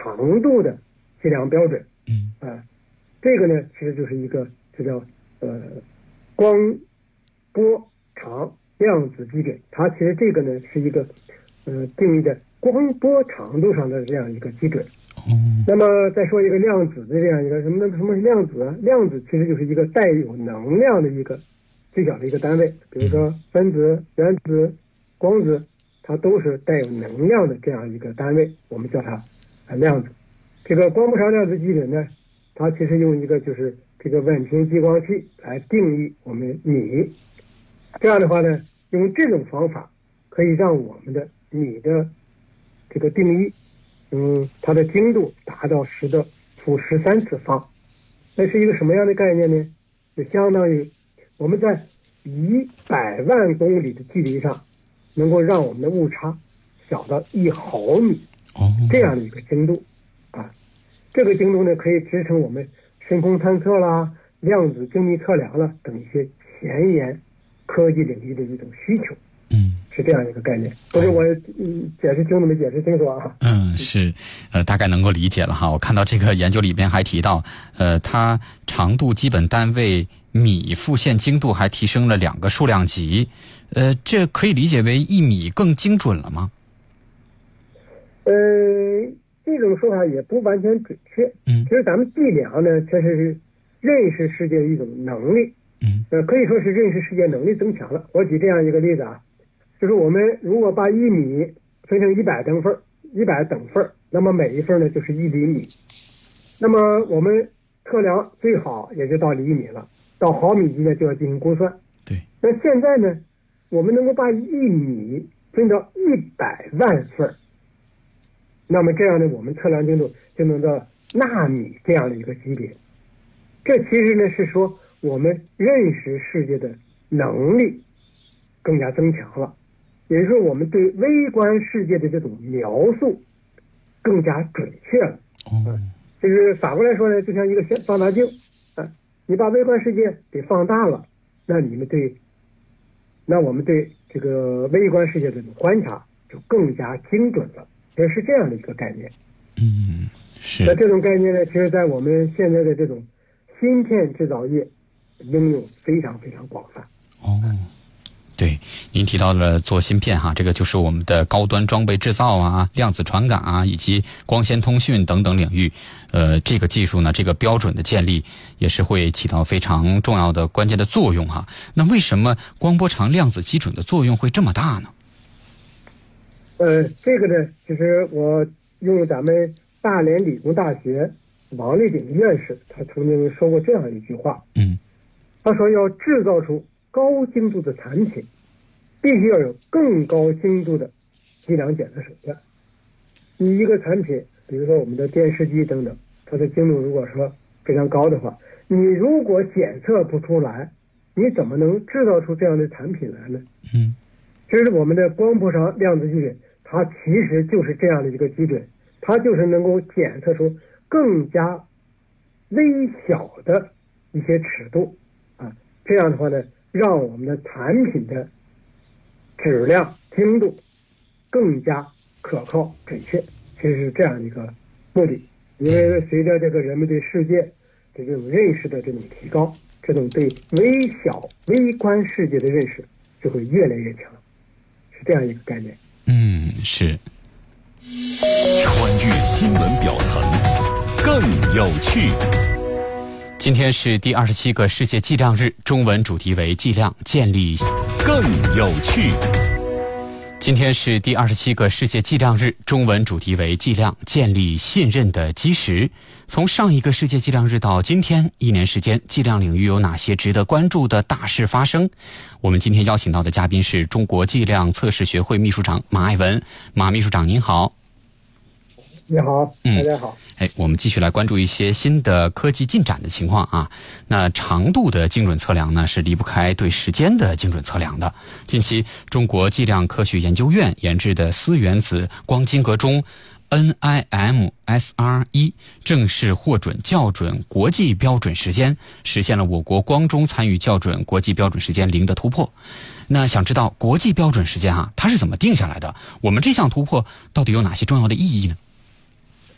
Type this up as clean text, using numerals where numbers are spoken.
长度的计量标准。这个呢其实就是一个这叫光波长量子基准，它其实这个呢是一个定义的光波长度上的这样一个基准。那么再说一个量子的这样一个什么是量子啊？量子其实就是一个带有能量的一个最小的一个单位，比如说分子、原子、光子，它都是带有能量的这样一个单位，我们叫它量子。这个光波长量子基准呢，它其实用一个就是这个稳频激光器来定义我们米。这样的话呢，用这种方法可以让我们的米的这个定义它的精度达到10^-13次方。那是一个什么样的概念呢？就相当于我们在100万公里的距离上能够让我们的误差小到1毫米这样的一个精度啊。这个精度呢可以支撑我们深空探测啦、量子精密测量啦等一些前沿科技领域的一种需求。是这样一个概念。不是我解释清楚没解释清楚啊？ 是，大概能够理解了哈。我看到这个研究里边还提到，它长度基本单位米复线精度还提升了2个数量级，这可以理解为1米更精准了吗？ 这种说法也不完全准确。其实咱们计量呢，确实是认识世界的一种能力。可以说是认识世界能力增强了。我举这样一个例子啊，就是我们如果把1米分成100等份，那么每一份呢就是1厘米。那么我们测量最好也就到厘米了，到毫米级呢就要进行估算。 对。那现在呢，我们能够把1米分到100万份，那么这样呢，我们测量精度就能到纳米这样的一个级别。这其实呢是说我们认识世界的能力更加增强了，也就是说我们对微观世界的这种描述更加准确了。就是反过来说呢，就像一个放大镜啊，你把微观世界给放大了，那我们对这个微观世界的观察就更加精准了，也是这样的一个概念。 是。 那这种概念呢，其实在我们现在的这种芯片制造业应用非常非常广泛。 对，您提到了做芯片哈，这个就是我们的高端装备制造啊、量子传感啊，以及光纤通讯等等领域。这个技术呢，这个标准的建立也是会起到非常重要的关键的作用哈。那为什么光波长量子基准的作用会这么大呢？ 这个呢，其实我用咱们大连理工大学王立鼎院士，他曾经说过这样一句话。他说要制造出高精度的产品，必须要有更高精度的计量检测手段。你一个产品，比如说我们的电视机等等，它的精度如果说非常高的话，你如果检测不出来，你怎么能制造出这样的产品来呢？其实我们的光波长量子基准，它其实就是这样的一个基准，它就是能够检测出更加微小的一些尺度啊，这样的话呢，让我们的产品的质量、精度更加可靠、准确，其实是这样一个目的。因为随着这个人们对世界的这种认识的这种提高，这种对微观世界的认识就会越来越强，是这样一个概念。 是。 穿越新闻表层，更有趣。 今天是第27个世界计量日，中文主题为计量建立更有趣。 今天是第27个世界计量日，中文主题为计量建立信任的基石。从上一个世界计量日到今天1年时间，计量领域有哪些值得关注的大事发生？我们今天邀请到的嘉宾是中国计量测试学会秘书长马爱文。马秘书长您好。 你好，大家好。 我们继续来关注一些新的科技进展的情况啊。那长度的精准测量呢，是离不开对时间的精准测量的。近期，中国计量科学研究院研制的4原子光晶格钟 NIM-SR1 正式获准校准国际标准时间，实现了我国光钟参与校准国际标准时间0的突破。那想知道国际标准时间它是怎么定下来的？我们这项突破到底有哪些重要的意义呢？